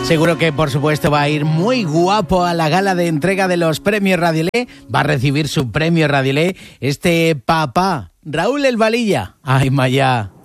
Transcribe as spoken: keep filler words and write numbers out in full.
Seguro que, por supuesto, va a ir muy guapo a la gala de entrega de los premios Radiolé. Va a recibir su premio Radiolé este papá, Raúl El Valilla. Ay, Maya.